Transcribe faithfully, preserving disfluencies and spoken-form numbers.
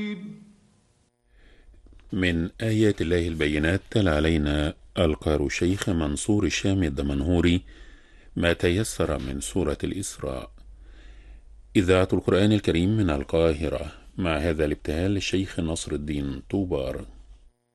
من آيات الله البينات تلا علينا القارئ الشيخ منصور الشامي الدمنهوري ما تيسر من سورة الإسراء. إذاعة القرآن الكريم من القاهرة، مع هذا الابتهال للشيخ نصر الدين طوبار.